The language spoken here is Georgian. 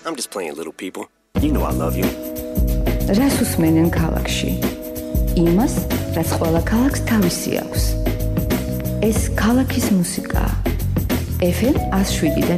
I'm just playing little people. You know I love you. რას უსმენენ ქალაქში? იმას, რაც ყველა ქალაქს თავისი აქვს. ეს ქალაქის მუსიკაა. FM 107